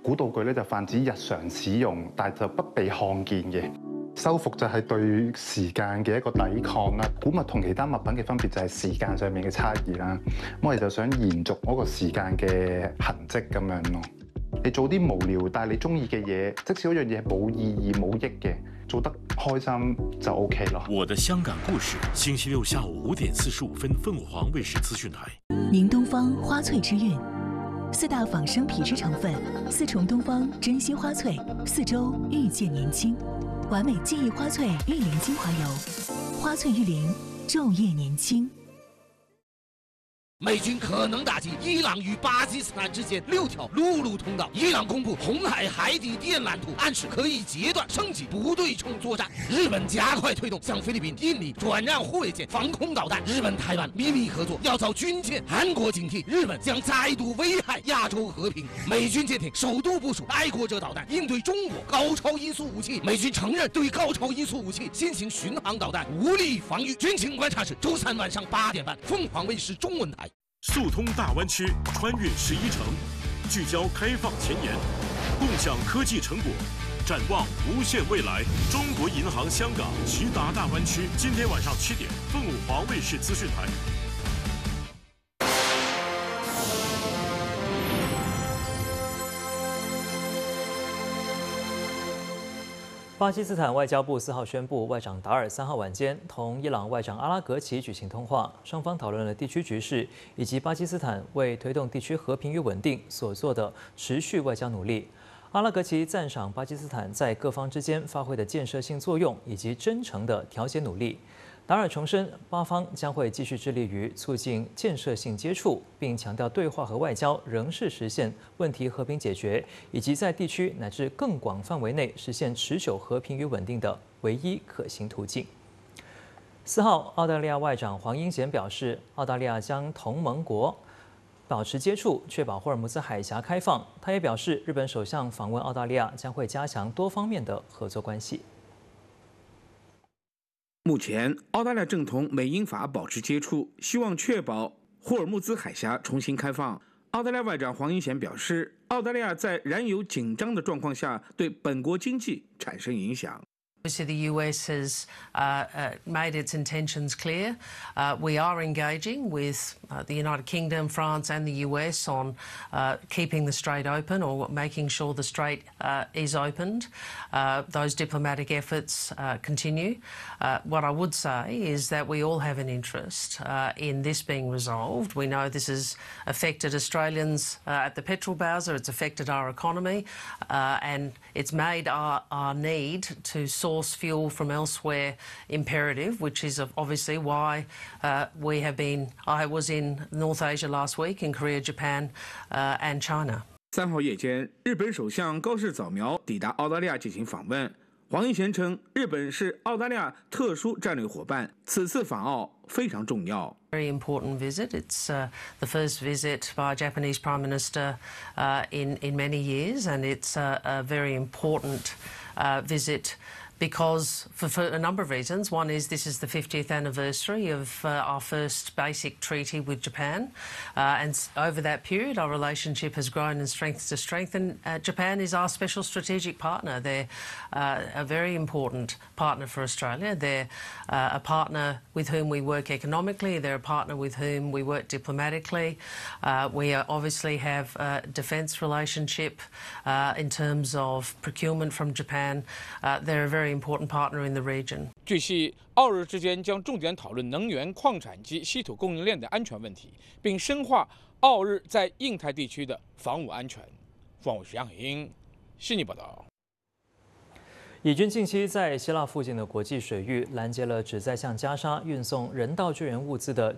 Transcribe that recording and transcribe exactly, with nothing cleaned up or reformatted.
古道具咧就泛指日常使用，但就不被看見嘅。修復就係對時間嘅一個抵抗啦。古物同其他物品嘅分別就係時間上面嘅差異啦。咁我哋就想延續嗰個時間嘅痕跡咁樣咯。你做啲無聊但係你中意嘅嘢，即使嗰樣嘢係冇意義冇益嘅，做得開心就 OK 咯。 我的香港故事，星期六下午五點四十五分，鳳凰衛視資訊台。 您東方花萃之韻，四大仿生皮質成分，四重東方珍稀花萃，四周遇見年輕，完美記憶花萃玉靈精華油，花萃玉靈，晝夜年輕。 美军可能打击伊朗与巴基斯坦之间六条陆路通道。伊朗公布红海海底电缆图，暗示可以截断升级不对称作战。日本加快推动向菲律宾、印尼转让护卫舰、防空导弹。日本台湾秘密合作要造军舰，韩国警惕日本将再度危害亚洲和平。美军舰艇首度部署爱国者导弹，应对中国高超音速武器。美军承认对高超音速武器新型巡航导弹无力防御。军情观察室周三晚上八点半，凤凰卫视中文台。 速通大湾区，穿越十一城，聚焦开放前沿，共享科技成果，展望无限未来。中国银行香港直达大湾区，今天晚上七点，凤凰卫视资讯台。 巴基斯坦外交部四号宣布，外长达尔三号晚间同伊朗外长阿拉格齐举行通话，双方讨论了地区局势以及巴基斯坦为推动地区和平与稳定所做的持续外交努力。阿拉格齐赞赏巴基斯坦在各方之间发挥的建设性作用以及真诚的调解努力。达尔重申，巴方将会继续致力于促进建设性接触，并强调对话和外交仍是实现问题和平解决，以及在地区乃至更广范围内实现持久和平与稳定的唯一可行途径。四号，澳大利亚外长黄英贤表示，澳大利亚将同盟国保持接触，确保霍尔木兹海峡开放。他也表示，日本首相访问澳大利亚将会加强多方面的合作关系。 目前，澳大利亚正同美英法保持接触，希望确保霍尔木兹海峡重新开放。澳大利亚外长黄英贤表示，澳大利亚在燃油紧张的状况下，对本国经济产生影响。 Obviously, the U S has uh, uh, made its intentions clear. Uh, we are engaging with uh, the United Kingdom, France and the U S on uh, keeping the strait open or making sure the strait uh, is opened. Uh, those diplomatic efforts uh, continue. Uh, what I would say is that we all have an interest uh, in this being resolved. We know this has affected Australians uh, at the petrol bowser, it's affected our economy, uh, and it's made our, our need to source fuel from elsewhere imperative, which is obviously why uh, we have been. I was in North Asia last week, in Korea, Japan, uh, and China. 三号夜间，日本首相高市早苗抵达澳大利亚进行访问。黄英贤称，日本是澳大利亚特殊战略伙伴，此次访澳非常重要。 Very important visit. It's uh, the first visit by a Japanese Prime Minister uh, in in many years, and it's uh, a very important uh, visit. Because for, for a number of reasons. One is this is the fiftieth anniversary of uh, our first basic treaty with Japan. Uh, and over that period, our relationship has grown in strength to strength. And uh, Japan is our special strategic partner. They're uh, a very important partner for Australia. They're uh, a partner with whom we work economically. They're a partner with whom we work diplomatically. Uh, we are obviously have a defence relationship uh, in terms of procurement from Japan. Uh, they're a very important partner in the region. 据悉，澳日之间将重点讨论能源、矿产及稀土供应链的安全问题，并深化澳日在印太地区的防务安全。凤凰卫视杨英悉尼报道。 以军近期在希腊附近的国际水域拦截了旨在向加沙运送人道救援物资的